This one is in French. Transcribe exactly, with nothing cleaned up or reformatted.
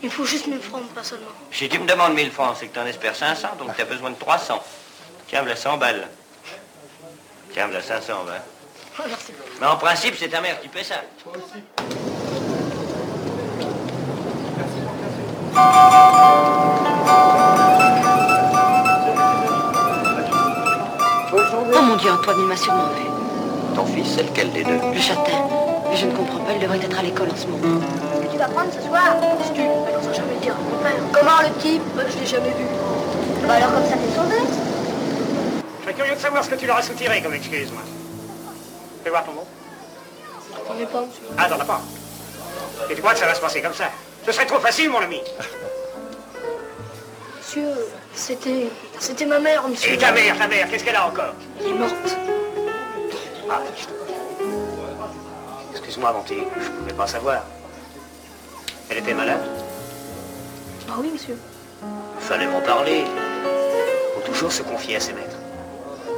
Il faut juste mille francs, pas seulement. Si tu me demandes mille francs, c'est que t'en espères cinq cents, donc t'as besoin de trois cents. Tiens, voilà cent balles. Tiens, voilà cinq cents, va. Oh, merci. Mais en principe, c'est ta mère qui paie ça. Toi aussi. Oh mon Dieu, Antoine, il m'a sûrement vu. Ton fils, c'est lequel des deux? Le châtain. Mais je ne comprends pas, il devrait être à l'école en ce moment. Qu'est-ce que tu vas prendre ce soir? Costume. Mais non, ça jamais le dire à mon père. Comment le type? Bah, je l'ai jamais vu. Bah alors comme ça t'es sauvé. Je serais curieux de savoir ce que tu leur as soutiré comme excuse, moi. Fais voir ton mot. J'en ai pas, monsieur. Ah, t'en as pas. Et tu crois que ça va se passer comme ça? Ce serait trop facile, mon ami. Monsieur, c'était... C'était ma mère, monsieur. Et ta mère, ta mère, qu'est-ce qu'elle a encore? Elle est morte. Ah, excuse-moi, mon petit, je ne pouvais pas savoir. Elle était malade? Bah oui, monsieur. Fallait m'en parler. Faut toujours se confier à ses maîtres.